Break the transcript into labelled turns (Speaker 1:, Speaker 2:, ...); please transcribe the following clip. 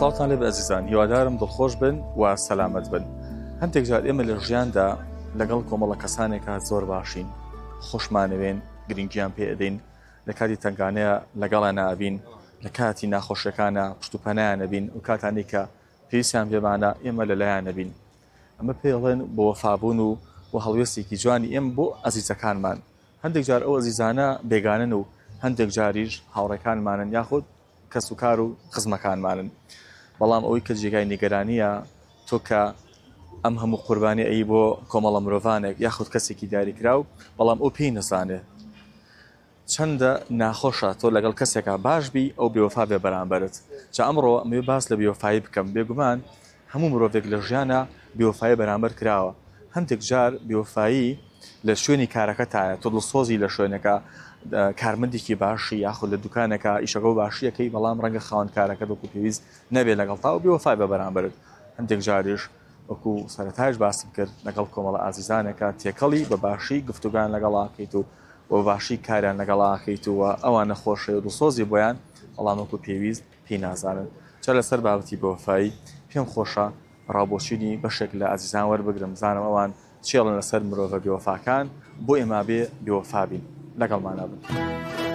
Speaker 1: ساڵتان لێ بە ئەزیزان، هیوادارم دڵخۆش بن و سەلامەت بن. هەندێک جار ئێمە لە ژیاندا لەگەڵ کۆمەڵە کەسانێکە زۆر باشین، خۆشمانەوێن، گرنگیان پێ ئەدەین، لە کاتی تەنگانەیە لەگەڵیان نابین، لە کاتی ناخۆشیەکانە پشت و پەنایان نەبین و کاتانی کە پێویستیان پێمانە ئێمە لەلایەن نەبین. ئەمە پێڵێن بۆ وەفابوون و هەڵوێستێکی جوانی ئێمە بۆ ئەزیزەکانمان. هەندێک جار ئەو ئەزیزانە بێگانن و هەندێک جاریش هاوڕێکانمانن یاخود کەس و کار و خزمەکانمانن. بەڵام ئەوەی کە جێگای نیگەرانیە تۆ کە ئەم هەموو قوربانی ئەی بۆ کۆمەڵە مرۆڤانێک یاخود کەسێکی دیاریکراو، بەڵام ئەو پێی نەزانێ چەندە ناخۆشە تۆ لەگەڵ کەسێکە باشبی ئەو بێوەفا بێ بەرامبەرت. جا ئەمڕۆ ئەمێ باس لە بێوەفایی بکەم. بێگومان هەموو مرۆڤێک لە ژیانە بێوەفایی بەرامبەر کراوە. هەندێک جار بێوەفایی لە شوێنی کارەکەتایە، تۆ دڵسۆزی لە شوێنەکە کارمەندێکی باشی یاخود لە دوکانێکە ئیشەکە و باشیەکەی، بەڵام ڕەنگە خاوەنکارەکە دڵ و پێویست نەبێت لەگەڵ تا و بێوەفای بە بەرامبەرت. هەندێک جاریش وەکو سەرەتایش باسم کرد لەگەڵ کۆمەڵە ئازیزانێکە تێکەڵی بە باشی گفتوگان لەگەڵاکەیت و بە باشی کاریان لەگەڵاکەیت و ئەوانە خۆشەی و دڵسۆزی بۆیان، بەڵام وەکو پێویست پێی نازانن. چا لەسەر بابەتی بێوەفایی پێم خۆشە ڕابۆچینی بەشێک لە ئازیزان وەربگرم، زانم ئەوان چێڵن لەسەر مرۆڤە بێوەفاکان بۆ ئێمە بێ بێوەفا بین. لەگەڵمانە بن.